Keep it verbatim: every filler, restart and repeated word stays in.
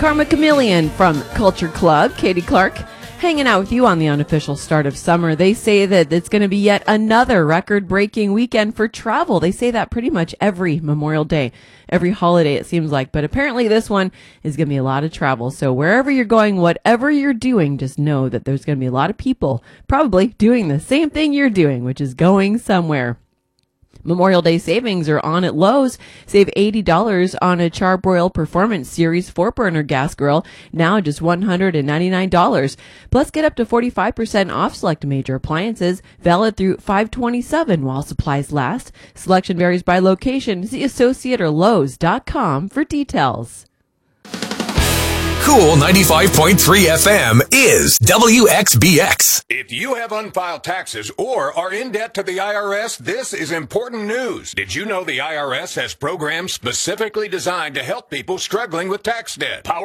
Karma Chameleon from Culture Club, Katie Clark, hanging out with you on the unofficial start of summer. They say that it's going to be yet another record-breaking weekend for travel. They say that pretty much every Memorial Day, every holiday it seems like. But apparently this one is going to be a lot of travel. So wherever you're going, whatever you're doing, just know that there's going to be a lot of people probably doing the same thing you're doing, which is going somewhere. Memorial Day savings are on at Lowe's. Save eighty dollars on a Charbroil Performance Series four burner gas grill, now just one hundred ninety-nine dollars. Plus, get up to forty-five percent off select major appliances, valid through five twenty-seven while supplies last. Selection varies by location. See associate or lowes dot com for details. Cool ninety-five point three F M is W X B X. If you have unfiled taxes or are in debt to the I R S, this is important news. Did you know the I R S has programs specifically designed to help people struggling with tax debt? Power